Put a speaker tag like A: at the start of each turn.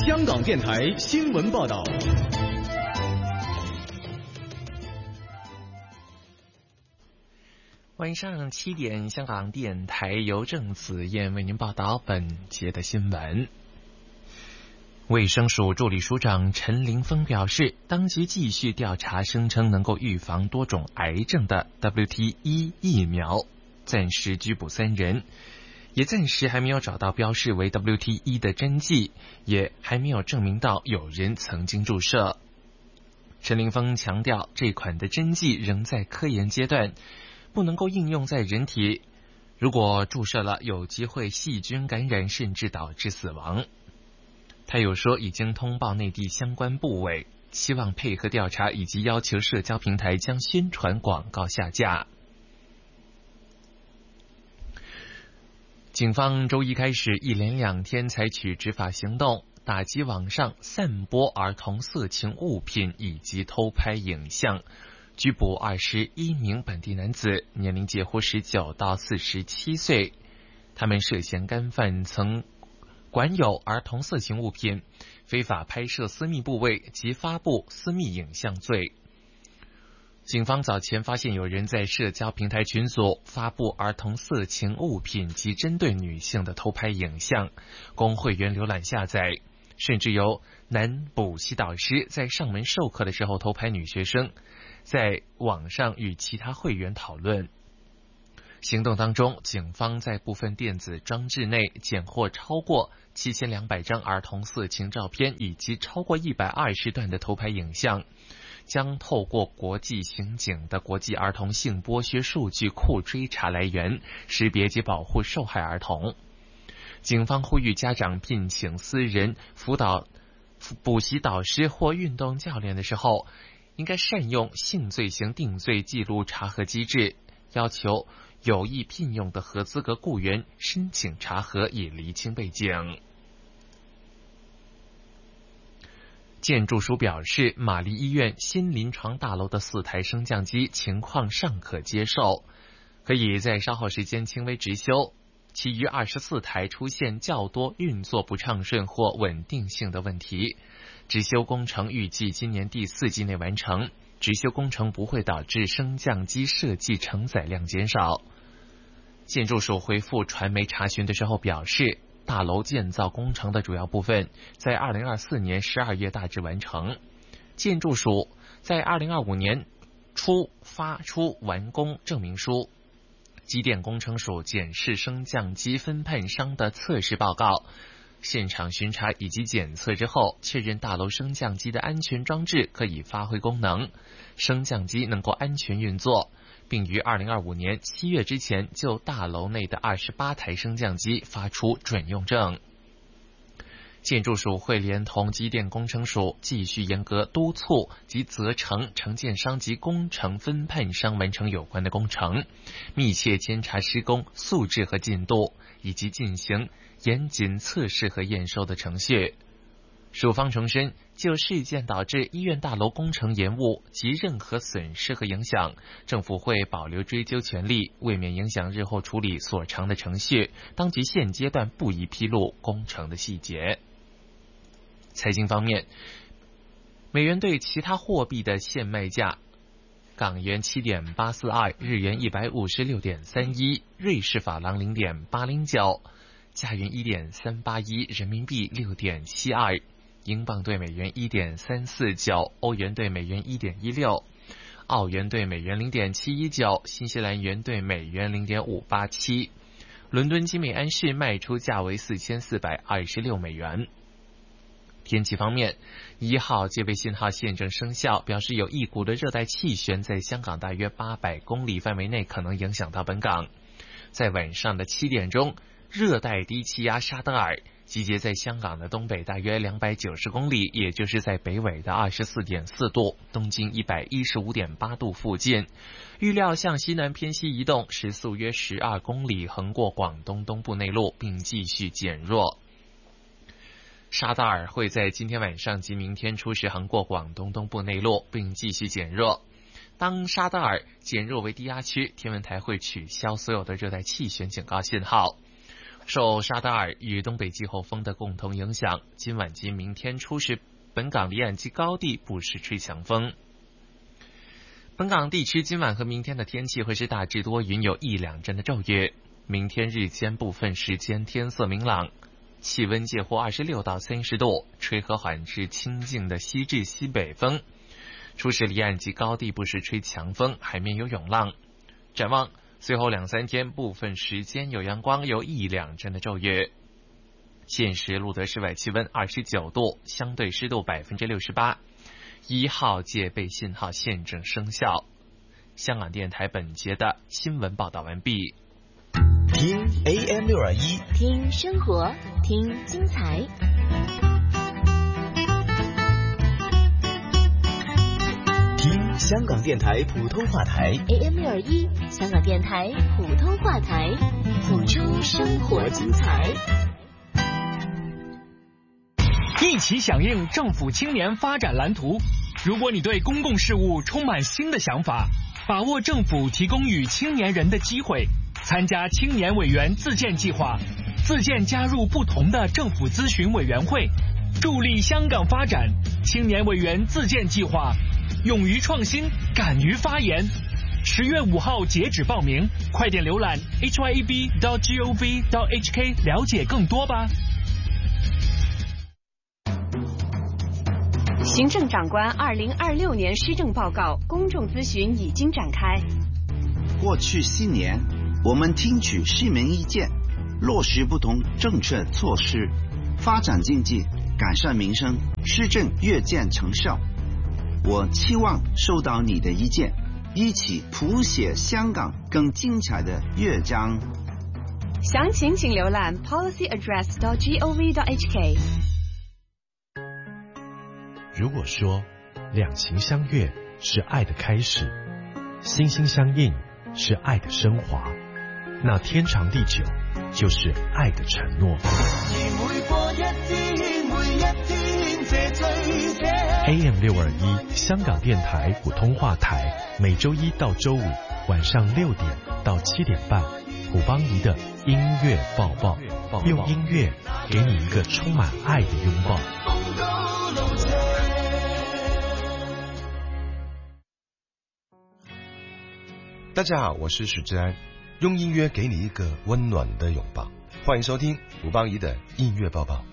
A: 香港电台新闻报道。
B: 晚上7点，香港电台由郑子燕为您报道本节的新闻。卫生署助理署长陈凌峰表示，当局继续调查声称能够预防多种癌症的 WT1 疫苗，暂时拘捕3人，也暂时还没有找到标示为 WT1 的针剂，也还没有证明到有人曾经注射。陈凌峰强调，这款的针剂仍在科研阶段，不能够应用在人体，如果注射了，有机会细菌感染，甚至导致死亡。他又说，已经通报内地相关部委，希望配合调查，以及要求社交平台将宣传广告下架。警方周一开始一连2天采取执法行动，打击网上散播儿童色情物品以及偷拍影像，拘捕21名本地男子，年龄介乎19到47岁，他们涉嫌干犯曾管有儿童色情物品、非法拍摄私密部位及发布私密影像罪。警方早前发现有人在社交平台群组发布儿童色情物品及针对女性的偷拍影像，供会员浏览下载，甚至有男补习导师在上门授课的时候偷拍女学生，在网上与其他会员讨论。行动当中，警方在部分电子装置内检获超过7200张儿童色情照片以及超过120段的偷拍影像，将透过国际刑警的国际儿童性剥削数据库追查来源，识别及保护受害儿童。警方呼吁家长聘请私人辅导补习导师或运动教练的时候，应该善用性罪行定罪记录查核机制，要求有意聘用的合资格雇员申请查核，以厘清背景。建筑署表示，玛丽医院新临床大楼的4台升降机情况尚可接受，可以在稍后时间轻微执修，其余24台出现较多运作不畅顺或稳定性的问题。执修工程预计今年第4季内完成，执修工程不会导致升降机设计承载量减少。建筑署回复传媒查询的时候表示，大楼建造工程的主要部分在2024年12月大致完成，建筑署在2025年初发出完工证明书。机电工程署检视升降机分判商的测试报告，现场巡查以及检测之后，确认大楼升降机的安全装置可以发挥功能，升降机能够安全运作，并于2025年7月之前就大楼内的28台升降机发出准用证。建筑署会连同机电工程署继续严格督促及责成承建商及工程分判商完成有关的工程，密切监察施工素质和进度，以及进行严谨测试和验收的程序。署方重申，就事件导致医院大楼工程延误及任何损失和影响，政府会保留追究权利，为免影响日后处理所长的程序，当局现阶段不宜披露工程的细节。财经方面，美元对其他货币的现卖价：港元7.842，日元156.31，瑞士法郎0.809，加元1.381，人民币6.72，英镑对美元1.349，欧元对美元1.16，澳元对美元0.719，新西兰元对美元0.587。伦敦金每安士卖出价为4426美元。天气方面，1号戒备信号现正生效，表示有一股的热带气旋在香港大约800公里范围内可能影响到本港。在晚上的7点钟，热带低气压沙德尔集结在香港的东北大约290公里，也就是在北纬的24.4度、东经115.8度附近，预料向西南偏西移动，时速约12公里，横过广东东部内陆，并继续减弱。沙达尔会在今天晚上及明天初时横过广东东部内陆，并继续减弱。当沙达尔减弱为低压区，天文台会取消所有的热带气旋警告信号。 受沙德尔与东北季候风的共同影响，今晚及明天初时本港离岸及高地不时吹强风。本港地区今晚和明天的天气会是大致多云，有一两阵的骤雨。明天日间部分时间天色明朗，气温介乎26到30度，吹和缓至清劲的西至西北风。初时离岸及高地不时吹强风，海面有涌浪。展望随后2-3天部分时间有阳光，有一两阵的骤雨。现时录得室外气温29度，相对湿度68%，1号戒备信号现正生效。香港电台本节的新闻报道完毕。
A: 听 AM621，
C: 听生活，听精彩。
A: 听香港电台普通话台
C: AM621，香港电台普通话台，谱出生活精彩。
D: 一起响应政府青年发展蓝图。如果你对公共事务充满新的想法，把握政府提供与青年人的机会，参加青年委员自荐计划，自荐加入不同的政府咨询委员会，助力香港发展。青年委员自荐计划，勇于创新，敢于发言。10月5号截止报名，快点浏览 hyeb.gov.hk 了解更多吧。
E: 行政长官2026年施政报告公众咨询已经展开。
F: 过去4年，我们听取市民意见，落实不同政策措施，发展经济，改善民生，施政越见成效。我期望收到你的意见，一起谱写香港更精彩的乐章。
E: 详情请浏览 policyaddress.gov.hk。
G: 如果说两情相悦是爱的开始，心心相印是爱的升华，那天长地久就是爱的承诺。AM621 香港电台普通话台，每周1到周5晚上6点到7点半，虎邦仪的音乐抱抱，用音乐给你一个充满爱的拥抱。
H: 大家好，我是许志安，用音乐给你一个温暖的拥抱。欢迎收听虎邦仪的音乐抱抱。